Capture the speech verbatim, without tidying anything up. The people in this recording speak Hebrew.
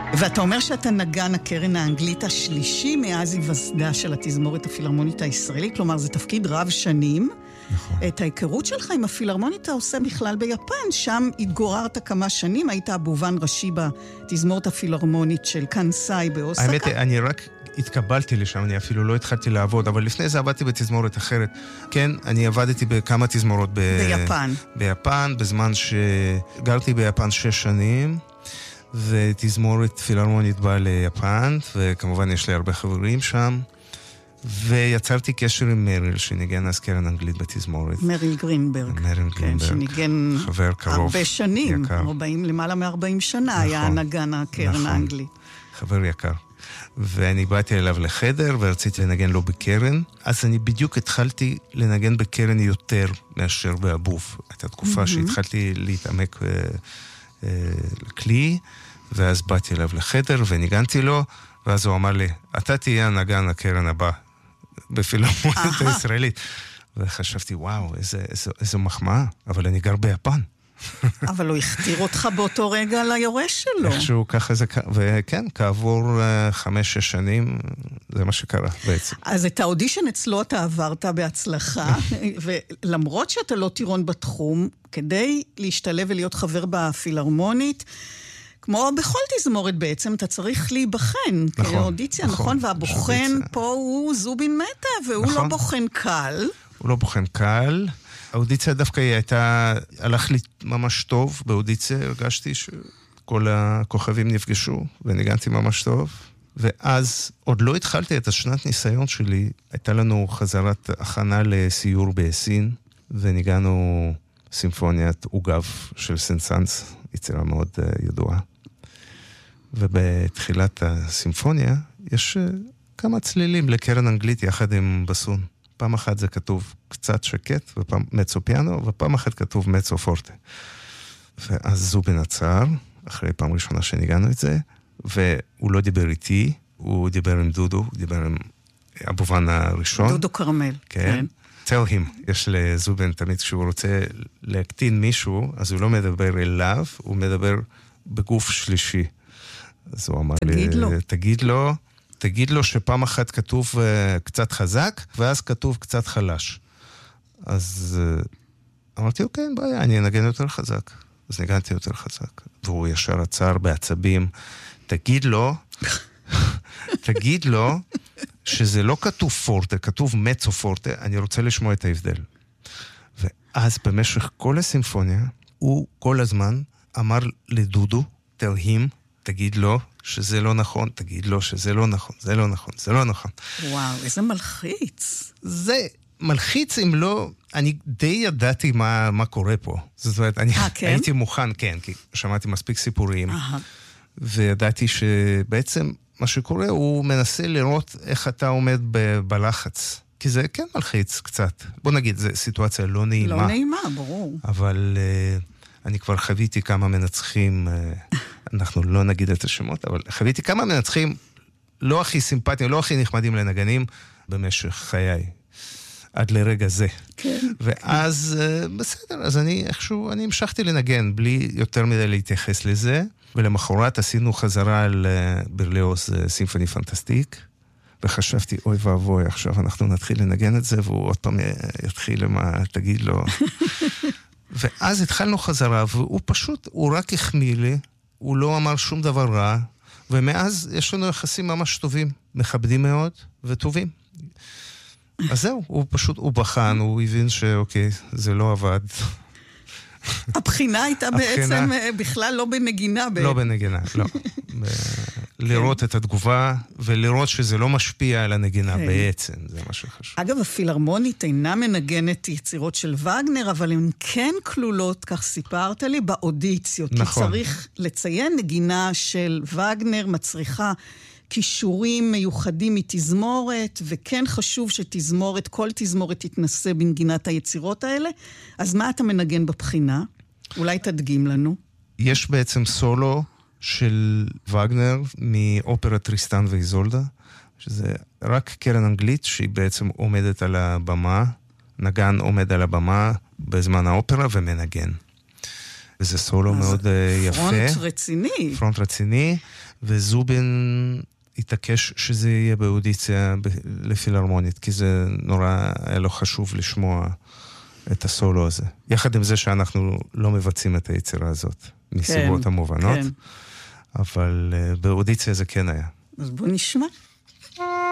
ואתה אומר שאתה נגן הקרן האנגלית השלישי מאז היווסדה של התזמורת הפילהרמונית הישראלית, כלומר זה תפקיד רב שנים. נכון. את ההיכרות שלך עם הפילהרמונית אתה עושה בכלל ביפן, שם התגוררת כמה שנים, היית אבובן ראשי בתזמורת הפילהרמונית של קאנסאי באוסקה. האמת, אני רק התקבלתי לשם, אני אפילו לא התחלתי לעבוד, אבל לפני זה עבדתי בתזמורת אחרת. כן, אני עבדתי בכמה תזמורות ב... ביפן. ביפן, בזמן שגרתי ביפן שש שנים, ותזמורת פילהרמונית באה ליפן, וכמובן יש לי הרבה חברים שם, ויצרתי קשר עם מריל, שניגן אז קרן אנגלית בתזמורת. מריל גרינברג. מריל כן, גרינברג. שניגן חבר קרוב. הרבה שנים, יקר. ארבעים, למעלה מ-ארבעים שנה, נכון. היה נגן הקרן נכון. האנגלית. חבר יקר. ואני באתי אליו לחדר, ורציתי לנגן לו בקרן. אז אני בדיוק התחלתי לנגן בקרן יותר מאשר באבוב. הייתה תקופה שהתחלתי להתעמק לכלי, ואז באתי אליו לחדר וניגנתי לו, ואז הוא אמר לי, אתה תהיה הנגן הקרן הבא בפילהרמונית הישראלית. וחשבתי, וואו, איזה, איזה, איזה מחמאה, אבל אני גר ביפן. אבל הוא הכתיר אותך באותו רגע ליורש שלו. איכשהו ככה זה, וכן, כעבור חמש, שש שנים, זה מה שקרה בעצם. אז את האודישן אצלו אתה עברת בהצלחה, ולמרות שאתה לא טירון בתחום, כדי להשתלב ולהיות חבר בפילהרמונית, כמו בכל תזמורת בעצם, אתה צריך להיבחן, נכון, כאודיציה, נכון? נכון, והבוחן אודיציה. פה הוא זובין מטה, והוא נכון. לא בוחן קל. הוא לא בוחן קל. האודיציה דווקא היא הייתה, הלך לי ממש טוב באודיציה, הרגשתי שכל הכוכבים נפגשו, וניגנתי ממש טוב. ואז עוד לא התחלתי את השנת ניסיון שלי, הייתה לנו חזרת הכנה לסיור בסין, וניגענו סימפוניית אוגב של סנסנס, יצירה מאוד uh, ידועה. ובתחילת הסימפוניה יש uh, כמה צלילים לקרן אנגלית יחד עם בסון. פעם אחת זה כתוב קצת שקט, ופעם מצו פיאנו, ופעם אחת כתוב מצו פורטה. ואז זובין עצר, אחרי פעם ראשונה שניגענו את זה, והוא לא דיבר איתי, הוא דיבר עם דודו, הוא דיבר עם אבובן הראשון. דודו קרמל. כן. tell him, יש לזובין תמיד כשהוא רוצה להקטין מישהו, אז הוא לא מדבר אליו, הוא מדבר בגוף שלישי. אז הוא אמר תגיד לי, לו. תגיד לו, תגיד לו שפעם אחת כתוב uh, קצת חזק, ואז כתוב קצת חלש. אז uh, אמרתי, אוקיי, אין בעיה, אני אנגן יותר חזק. אז ניגנתי יותר חזק. והוא ישר עצר בעצבים, תגיד לו, תגיד לו, שזה לא כתוב פורטה, כתוב מצו פורטה, אני רוצה לשמוע את ההבדל. ואז במשך כל הסימפוניה, הוא כל הזמן אמר לדודו, tell him, תגיד לו שזה לא נכון, תגיד לו שזה לא נכון, זה לא נכון, זה לא נכון. וואו, איזה מלחיץ. זה מלחיץ אם לא, אני די ידעתי מה, מה קורה פה. זאת אומרת, אני 아, כן? הייתי מוכן, כן, כי שמעתי מספיק סיפורים, אהה. וידעתי שבעצם מה שקורה, הוא מנסה לראות איך אתה עומד ב- בלחץ. כי זה כן מלחיץ קצת. בוא נגיד, זו סיטואציה לא נעימה. לא נעימה, ברור. אבל uh, אני כבר חוויתי כמה מנצחים, uh, אנחנו לא נגיד את השמות, אבל חוויתי כמה מנצחים לא הכי סימפטיים, לא הכי נחמדים לנגנים במשך חיי. עד לרגע זה. כן. ואז uh, בסדר, אז אני איכשהו, אני המשכתי לנגן בלי יותר מדי להתייחס לזה. ולמחרת עשינו חזרה על ברליוז סימפוני פנטסטיק, וחשבתי, אוי ואבוי, עכשיו אנחנו נתחיל לנגן את זה, והוא עוד פעם יתחיל למה, תגיד לו. ואז התחלנו חזרה, והוא פשוט, הוא רק החמיא לי, הוא לא אמר שום דבר רע, ומאז יש לנו יחסים ממש טובים, מכבדים מאוד וטובים. אז זהו, הוא פשוט, הוא בחן, הוא הבין שאוקיי, זה לא עבד. הבחינה הייתה בעצם בכלל לא בנגינה. לא בנגינה, לא. לראות את התגובה, ולראות שזה לא משפיע על הנגינה בעצם, זה מה שחשוב. אגב, הפילהרמונית אינה מנגנת יצירות של וגנר, אבל הן כן כלולות, כך סיפרת לי, באודיציות. נכון. כי צריך לציין נגינה של וגנר, מצריכה כישורים מיוחדים מתזמורת, וכן חשוב שתזמורת, כל תזמורת תתנסה בנגינת היצירות האלה. אז מה אתה מנגן בבחינה? אולי תדגים לנו. יש בעצם סולו של וגנר מאופרה טריסטן ואיזולדה, שזה רק קרן אנגלית שהיא בעצם עומדת על הבמה, נגן עומד על הבמה בזמן האופרה ומנגן. וזה סולו מאוד יפה. פרונט רציני. פרונט רציני, וזובין התעקש שזה יהיה באודיציה לפילהרמונית, כי זה נורא היה לו חשוב לשמוע את הסולו הזה. יחד עם זה שאנחנו לא מבצעים את היצירה הזאת, מסיבות המובנות, אבל באודיציה זה כן היה. אז בוא נשמע.